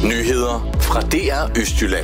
Nyheder fra DR Østjylland.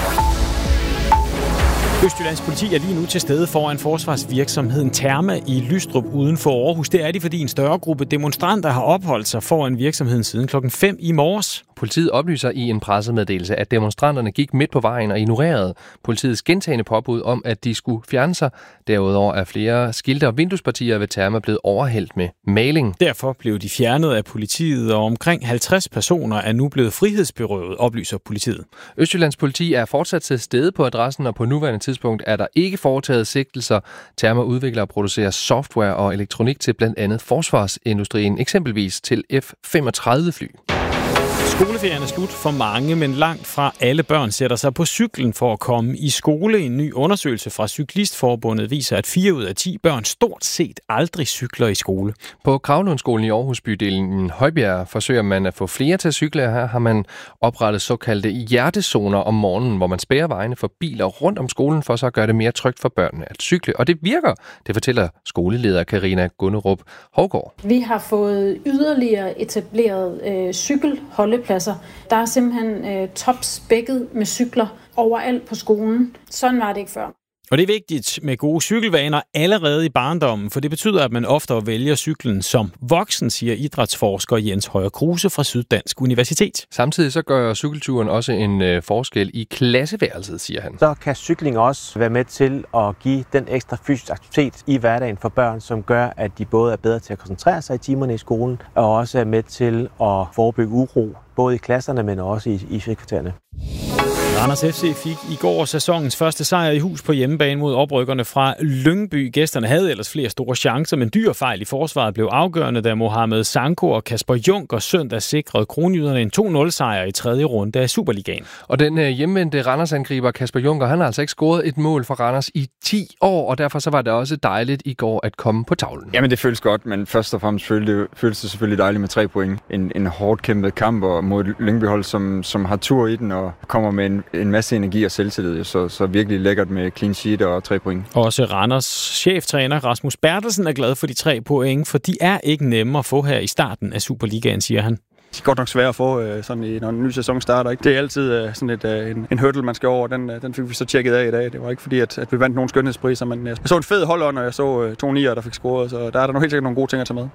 Østjyllands politi er lige nu til stede foran forsvarsvirksomheden Therma i Lystrup uden for Aarhus. Det er de, fordi en større gruppe demonstranter har opholdt sig foran virksomheden siden klokken 5 i morges. Politiet oplyser i en pressemeddelelse, at demonstranterne gik midt på vejen og ignorerede politiets gentagne påbud om, at de skulle fjerne sig. Derudover er flere skilte og vinduespartier ved Therma blevet overhældt med maling. Derfor blev de fjernet af politiet, og omkring 50 personer er nu blevet frihedsberøvet, oplyser politiet. Østjyllands politi er fortsat til stede på adressen, og på nuværende tidspunkt er der ikke foretaget sigtelser. Therma udvikler og producerer software og elektronik til blandt andet forsvarsindustrien, eksempelvis til F-35-fly. Skoleferien er slut for mange, men langt fra alle børn sætter sig på cyklen for at komme i skole. En ny undersøgelse fra Cyklistforbundet viser, at 4 ud af 10 børn stort set aldrig cykler i skole. På Kravlundsskolen i Aarhus bydelen Højbjerg forsøger man at få flere til at cykle. Her har man oprettet såkaldte hjertezoner om morgenen, hvor man spærrer vejene for biler rundt om skolen for så at gøre det mere trygt for børnene at cykle. Og det virker, det fortæller skoleleder Karina Gunnerup Hovgaard. Vi har fået yderligere etableret cykelholdepladser. Der er simpelthen topspækket med cykler overalt på skolen. Sådan var det ikke før. Og det er vigtigt med gode cykelvaner allerede i barndommen, for det betyder, at man oftere vælger cyklen som voksen, siger idrætsforsker Jens Højer Kruse fra Syddansk Universitet. Samtidig så gør cykelturen også en forskel i klasseværelset, siger han. Så kan cykling også være med til at give den ekstra fysisk aktivitet i hverdagen for børn, som gør, at de både er bedre til at koncentrere sig i timerne i skolen, og også er med til at forebygge uro, både i klasserne, men også i frikvartererne. Randers FC fik i går sæsonens første sejr i hus på hjemmebane mod oprykkerne fra Lyngby. Gæsterne havde ellers flere store chancer, men dyr fejl i forsvaret blev afgørende, da Mohamed Sanko og Kasper Junker søndag sikrede kronjyderne en 2-0-sejr i tredje runde af Superligaen. Og den hjemvendte Randers-angriber Kasper Junker, han har altså ikke scoret et mål for Randers i 10 år, og derfor så var det også dejligt i går at komme på tavlen. Jamen det føles godt, men først og fremmest føles det selvfølgelig dejligt med 3 point. En hårdt kæmpet kamp mod Lyngby-hold, som har tur i den og kommer med en masse energi og selvtillid, så virkelig lækkert med clean sheet og 3 point. Også Randers cheftræner Rasmus Bertelsen er glad for de 3 point, for de er ikke nemme at få her i starten af Superligaen, siger han. Det er godt nok svært at få, når en ny sæson starter. Ikke? Det er altid sådan en hurdle, man skal over. Den fik vi så tjekket af i dag. Det var ikke fordi, at vi vandt nogle skønhedspriser, men jeg så en fed holdånd, og jeg så 2 nier, der fik scoret, så der er der helt sikkert nogle gode ting at tage med.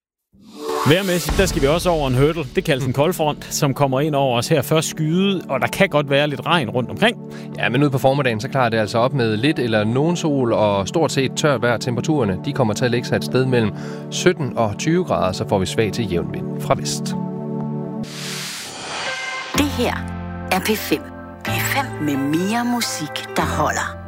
Vejrmæssigt, der skal vi også over en hurdle. Det kaldes en koldfront, som kommer ind over os her først skyde, og der kan godt være lidt regn rundt omkring. Ja, men ud på formiddagen, så klarer det altså op med lidt eller nogen sol og stort set tørt vejr. Temperaturerne, de kommer til at lægge sig et sted mellem 17 og 20 grader, så får vi svag til jævn vind fra vest. Det her er P5. P5 med mere musik, der holder.